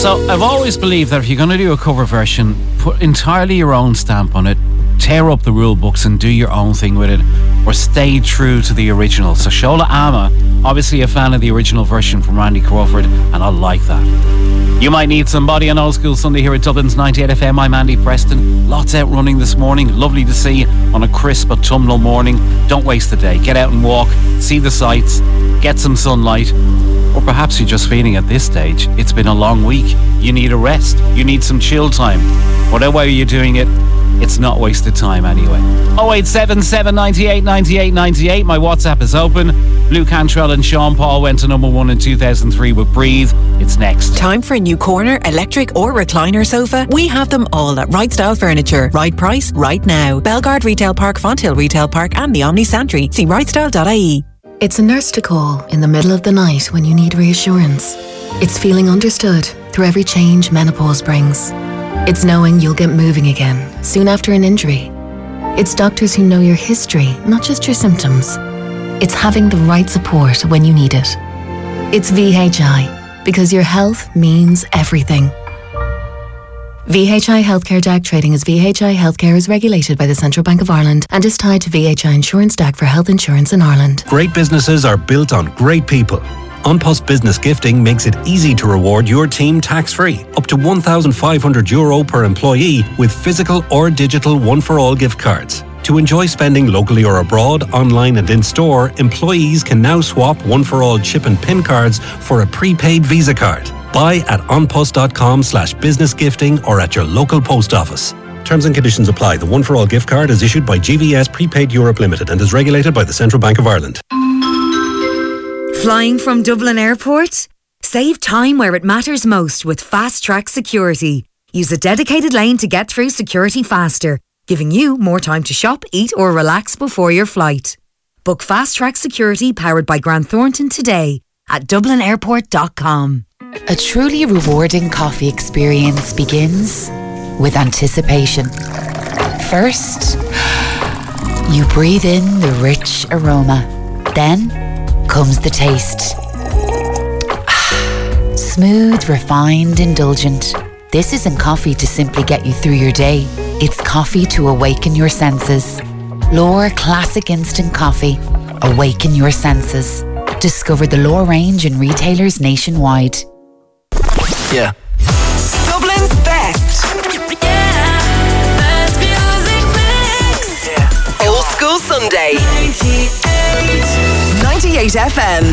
So I've always believed that if you're going to do a cover version, put entirely your own stamp on it, tear up the rule books and do your own thing with it, or stay true to the original. So Shola Ama, obviously a fan of the original version from Randy Crawford, and I like that. You might need somebody on Old School Sunday here at Dublin's 98 FM. I'm Andy Preston. Lots out running this morning. Lovely to see on a crisp autumnal morning. Don't waste the day. Get out and walk, see the sights, get some sunlight. Or perhaps you're just feeling at this stage, it's been a long week. You need a rest. You need some chill time. Whatever way you're doing it, it's not wasted time anyway. 0877 98 98 98. My WhatsApp is open. Blue Cantrell and Sean Paul went to number 1 in 2003 with Breathe. It's next. Time for a new corner, electric or recliner sofa? We have them all at Right Style Furniture. Right price, right now. Belgard Retail Park, Fonthill Retail Park and the Omni Santry. See rightstyle.ie. It's a nurse to call in the middle of the night when you need reassurance. It's feeling understood through every change menopause brings. It's knowing you'll get moving again soon after an injury. It's doctors who know your history, not just your symptoms. It's having the right support when you need it. It's VHI, because your health means everything. VHI Healthcare DAG trading as VHI Healthcare is regulated by the Central Bank of Ireland and is tied to VHI Insurance DAG for health insurance in Ireland. Great businesses are built on great people. An Post Business Gifting makes it easy to reward your team tax-free, up to €1,500 per employee with physical or digital one-for-all gift cards. To enjoy spending locally or abroad, online and in-store, employees can now swap one-for-all chip and PIN cards for a prepaid Visa card. Buy at onpost.com/businessgifting or at your local post office. Terms and conditions apply. The one-for-all gift card is issued by GVS Prepaid Europe Limited and is regulated by the Central Bank of Ireland. Flying from Dublin Airport? Save time where it matters most with Fast Track Security. Use a dedicated lane to get through security faster, giving you more time to shop, eat or relax before your flight. Book Fast Track Security powered by Grant Thornton today at dublinairport.com. A truly rewarding coffee experience begins with anticipation. First, you breathe in the rich aroma. Then comes the taste. Smooth, refined, indulgent. This isn't coffee to simply get you through your day. It's coffee to awaken your senses. L'Or Classic Instant Coffee. Awaken your senses. Discover the L'Or range in retailers nationwide. Yeah. Dublin's best. Yeah. Best music mix. Yeah. Old School Sunday. 98 FM.